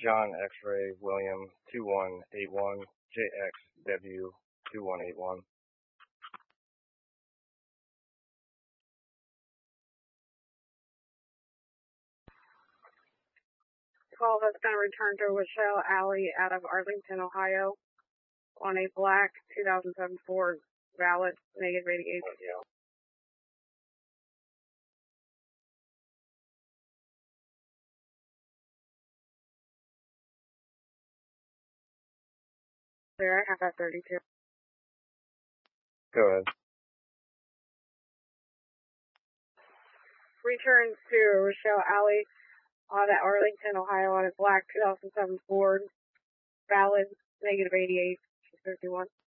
John X-Ray William 2181 JXW 2181. Call that's going to return to Rochelle Alley out of Arlington, Ohio, on a black 2007 Ford, valid, negative 88. There, I have that 32. Go ahead. Return to Rochelle Alley on at Arlington, Ohio, on a black 2007 Ford, valid, negative 88, 51.